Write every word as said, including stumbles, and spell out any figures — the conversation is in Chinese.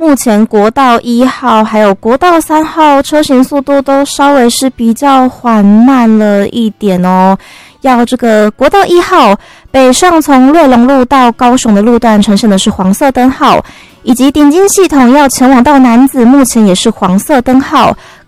目前国道一号还有国道三号车行速度都稍微是比较缓慢了一点哦。要这个国道一号北上从瑞隆路到高雄的路段呈现的是黄色灯号，以及顶金系统要前往到楠梓目前也是黄色灯号。